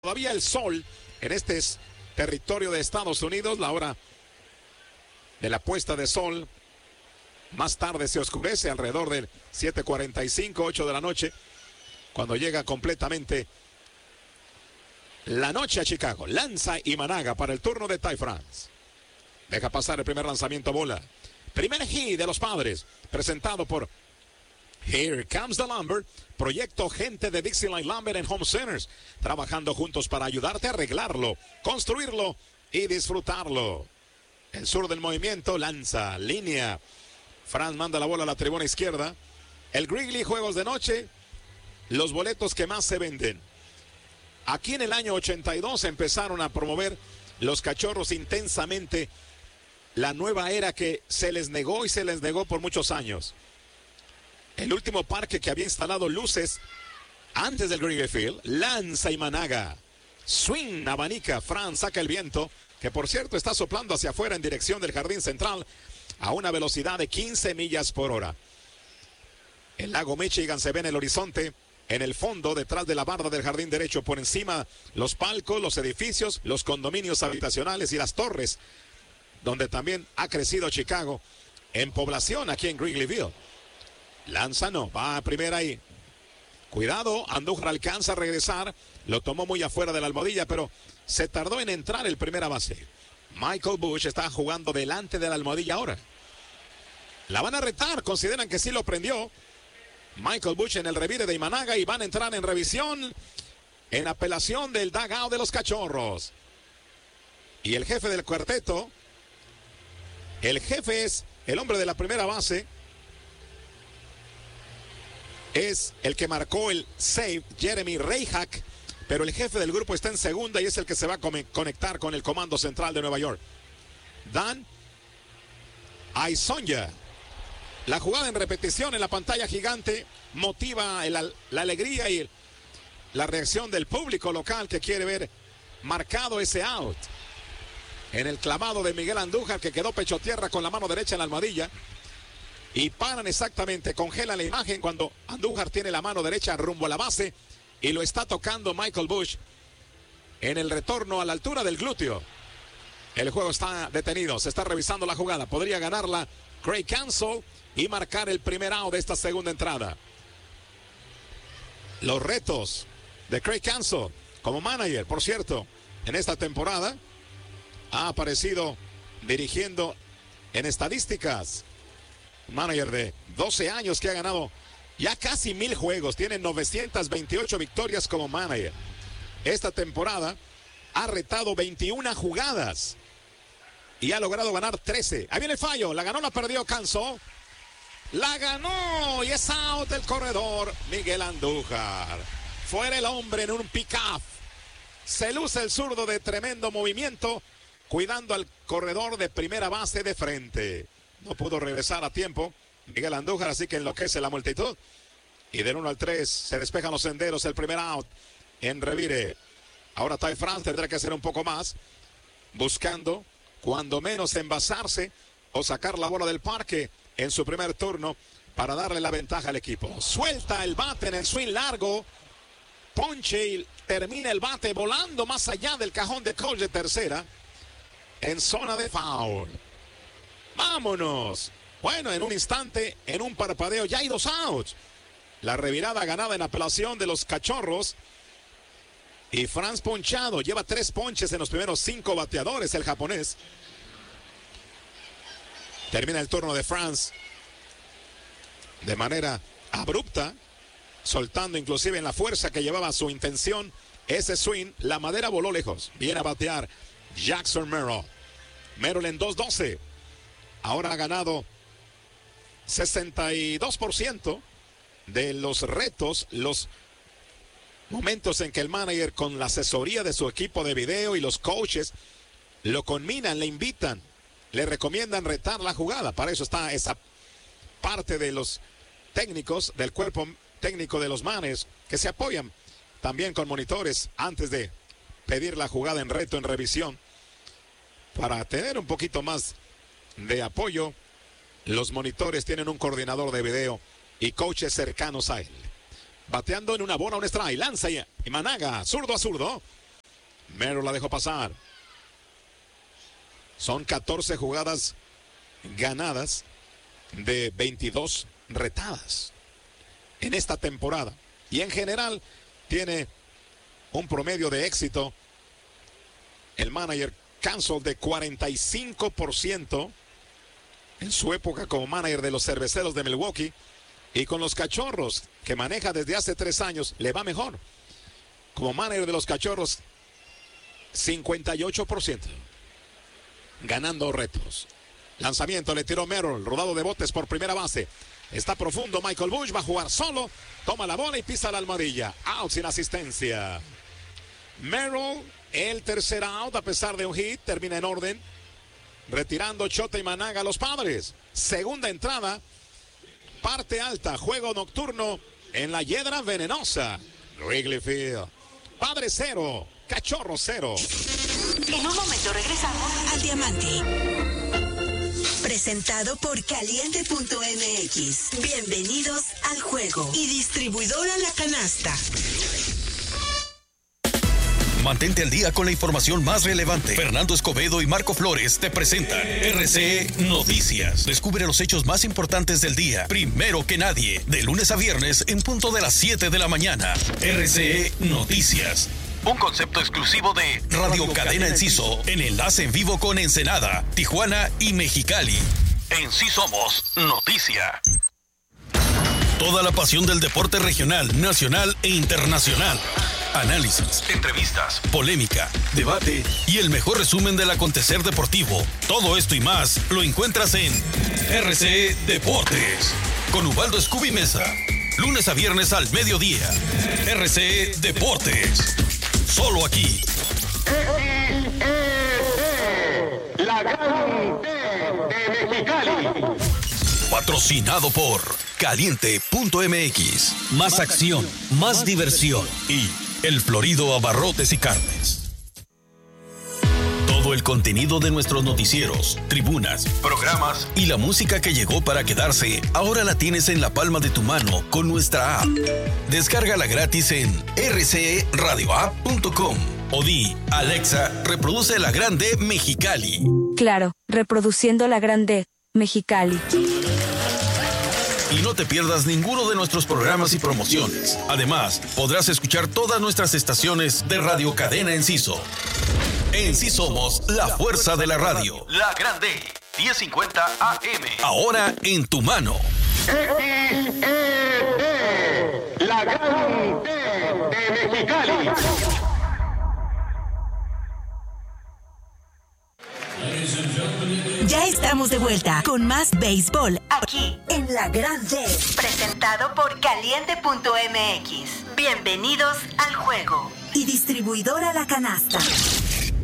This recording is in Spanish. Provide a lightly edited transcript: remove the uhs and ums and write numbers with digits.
Todavía el sol en este territorio de Estados Unidos, la hora de la puesta de sol. Más tarde se oscurece alrededor del 7:45, 8 de la noche, cuando llega completamente la noche a Chicago. Lanza Imanaga para el turno de Ty France. Deja pasar el primer lanzamiento bola. Primer hit de los Padres, presentado por Here Comes the Lumber, proyecto gente de Dixieland Lumber and Home Centers, trabajando juntos para ayudarte a arreglarlo, construirlo y disfrutarlo. El sur del movimiento lanza, línea. Franz manda la bola a la tribuna izquierda. El Wrigley, juegos de noche, los boletos que más se venden. Aquí en el año 82 empezaron a promover los Cachorros intensamente la nueva era que se les negó y se les negó por muchos años. El último parque que había instalado luces antes del Wrigley Field, lanza Imanaga. Swing, abanica, Franz saca el viento, que por cierto está soplando hacia afuera en dirección del jardín central a una velocidad de 15 millas por hora. El lago Michigan se ve en el horizonte, en el fondo, detrás de la barda del jardín derecho, por encima los palcos, los edificios, los condominios habitacionales y las torres, donde también ha crecido Chicago en población aquí en Wrigleyville. Lanza no, va a primera ahí. Cuidado, Andújar alcanza a regresar. Lo tomó muy afuera de la almohadilla, pero se tardó en entrar el primera base. Michael Busch está jugando delante de la almohadilla ahora. La van a retar, consideran que sí lo prendió. Michael Busch en el revire de Imanaga y van a entrar en revisión, en apelación del dugout de los Cachorros. Y el jefe del cuarteto, el jefe es el hombre de la primera base, es el que marcó el save, Jeremy Rehak, pero el jefe del grupo está en segunda y es el que se va a conectar con el comando central de Nueva York. Dan Aisonia. La jugada en repetición en la pantalla gigante motiva la alegría y la reacción del público local que quiere ver marcado ese out. En el clavado de Miguel Andújar, que quedó pecho tierra con la mano derecha en la almohadilla. Y paran exactamente, congelan la imagen cuando Andújar tiene la mano derecha rumbo a la base y lo está tocando Michael Busch en el retorno a la altura del glúteo. El juego está detenido, se está revisando la jugada. Podría ganarla Craig Counsell y marcar el primer out de esta segunda entrada. Los retos de Craig Counsell como manager, por cierto, en esta temporada ha aparecido dirigiendo en estadísticas. Manager de 12 años que ha ganado ya casi 1000 juegos. Tiene 928 victorias como manager. Esta temporada ha retado 21 jugadas y ha logrado ganar 13. Ahí viene el fallo. La ganó, la perdió, Counsell. La ganó y es out del corredor Miguel Andújar. Fuera el hombre en un pick-off. Se luce el zurdo de tremendo movimiento, cuidando al corredor de primera base de frente. No pudo regresar a tiempo Miguel Andújar, así que enloquece la multitud. Y del 1 al 3 se despejan los senderos, el primer out en revire. Ahora Ty France tendrá que hacer un poco más, buscando cuando menos envasarse o sacar la bola del parque en su primer turno para darle la ventaja al equipo. Suelta el bate en el swing largo, ponche y termina el bate volando más allá del cajón de coach de tercera en zona de foul. ¡Vámonos! Bueno, en un instante, en un parpadeo, ya hay 2 outs. La revirada ganada en apelación de los Cachorros. Y Franz ponchado, lleva 3 ponches en los primeros 5 bateadores, el japonés. Termina el turno de Franz de manera abrupta, soltando inclusive en la fuerza que llevaba su intención ese swing. La madera voló lejos. Viene a batear Jackson Merrill. Merrill en 2-12. Ahora ha ganado 62% de los retos, los momentos en que el manager con la asesoría de su equipo de video y los coaches lo conminan, le invitan, le recomiendan retar la jugada. Para eso está esa parte de los técnicos, del cuerpo técnico de los managers, que se apoyan también con monitores antes de pedir la jugada en reto, en revisión, para tener un poquito más de apoyo. Los monitores tienen un coordinador de video y coaches cercanos a él. Bateando en una bola, un strike, lanza y Imanaga, zurdo a zurdo. Merrill la dejó pasar. Son 14 jugadas ganadas de 22 retadas en esta temporada. Y en general tiene un promedio de éxito el manager Cancel de 45% en su época como manager de los Cerveceros de Milwaukee. Y con los Cachorros, que maneja desde hace 3 años, le va mejor. Como manager de los Cachorros, 58%. Ganando retos. Lanzamiento, le tiró Merrill, rodado de botes por primera base. Está profundo Michael Busch, va a jugar solo. Toma la bola y pisa la almohadilla. Out sin asistencia. Merrill, el tercer out a pesar de un hit, termina en orden. Retirando Chota y Managa a los Padres. Segunda entrada. Parte alta, juego nocturno en la Hiedra Venenosa. Wrigley Field. Padres 0, Cachorros 0. En un momento regresamos al Diamante. Presentado por Caliente.mx. Bienvenidos al juego. Y distribuidora La Canasta. Mantente al día con la información más relevante. Fernando Escobedo y Marco Flores te presentan RCE Noticias. Descubre los hechos más importantes del día, primero que nadie, de lunes a viernes en punto de las 7 de la mañana. RCE Noticias. Un concepto exclusivo de Radio Cadena Enciso, en enlace en vivo con Ensenada, Tijuana y Mexicali. En Sí Somos Noticia. Toda la pasión del deporte regional, nacional e internacional. Análisis, entrevistas, polémica, debate y el mejor resumen del acontecer deportivo. Todo esto y más lo encuentras en RCE Deportes. Con Ubaldo Scooby Mesa. Lunes a viernes al mediodía. RCE Deportes. Solo aquí. La Gran de Mexicali. Patrocinado por Caliente.mx. Más acción, más diversión y El Florido Abarrotes y Carnes. Todo el contenido de nuestros noticieros, tribunas, programas y la música que llegó para quedarse, ahora la tienes en la palma de tu mano con nuestra app. Descárgala gratis en rcradioapp.com o di, Alexa, reproduce La Grande Mexicali. Claro, reproduciendo La Grande Mexicali. Y no te pierdas ninguno de nuestros programas y promociones. Además, podrás escuchar todas nuestras estaciones de Radio Cadena Enciso. En Sí Somos la fuerza de la radio. La Grande, 1050 AM. Ahora en tu mano. La Gran de Mexicali. Ya estamos de vuelta con más béisbol aquí en La Grande. Presentado por Caliente.mx. Bienvenidos al juego. Y distribuidora La Canasta.